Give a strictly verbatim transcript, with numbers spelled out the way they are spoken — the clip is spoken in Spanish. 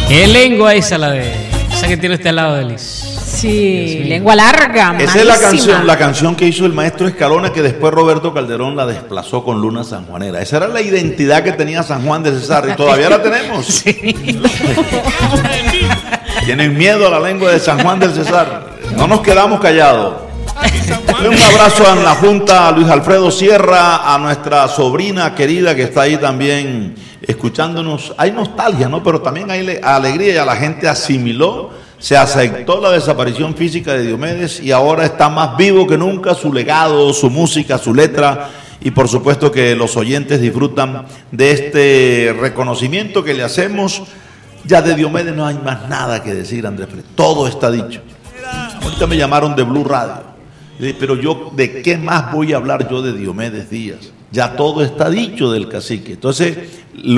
¿Qué lengua esa la de esa que tiene usted al lado de Liz? Sí, lengua larga. Esa es la canción, la canción que hizo el maestro Escalona, que después Roberto Calderón la desplazó con Luna Sanjuanera. Esa era la identidad que tenía San Juan del Cesar y todavía la tenemos. Sí. Tienen miedo a la lengua de San Juan del Cesar. No nos quedamos callados. Un abrazo a la Junta, a Luis Alfredo Sierra, a nuestra sobrina querida que está ahí también escuchándonos. Hay nostalgia, ¿no? Pero también hay alegría, y a la gente asimiló, se aceptó la desaparición física de Diomedes y ahora está más vivo que nunca su legado, su música, su letra, y por supuesto que los oyentes disfrutan de este reconocimiento que le hacemos. Ya de Diomedes no hay más nada que decir, Andrés Fred, todo está dicho. Ahorita me llamaron de Blue Radio, pero yo, ¿de qué más voy a hablar yo de Diomedes Díaz? Ya todo está dicho del cacique. Entonces, lo